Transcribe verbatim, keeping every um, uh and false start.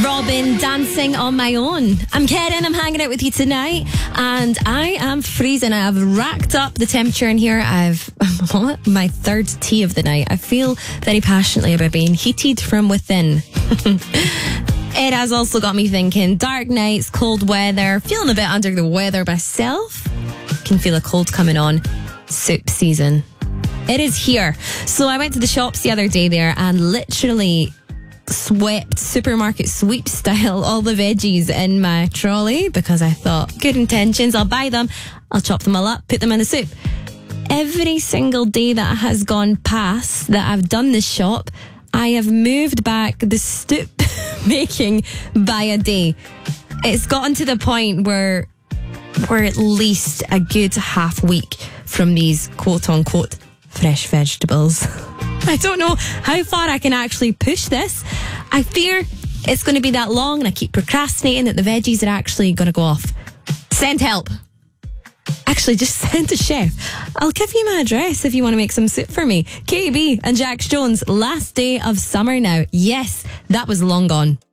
Robin, Dancing on My Own. I'm Karen, I'm hanging out with you tonight, and I am freezing. I've racked up the temperature in here. I've what? My third tea of the night. I feel very passionately about being heated from within. It has also got me thinking, dark nights, cold weather, feeling a bit under the weather myself. Can feel a cold coming on. Soup season. It is here. So I went to the shops the other day there and literally swept, supermarket sweep style, all the veggies in my trolley because I thought, good intentions, I'll buy them, I'll chop them all up, put them in the soup. Every single day that has gone past that I've done this shop, I have moved back the soup making by a day. It's gotten to the point where we're at least a good half week from these quote unquote fresh vegetables. I don't know how far I can actually push this. I fear it's going to be that long, and I keep procrastinating that the veggies are actually going to go off. Send help. Actually, just send a chef. I'll give you my address if you want to make some soup for me. K B and Jax Jones, last day of summer now. Yes, that was long gone.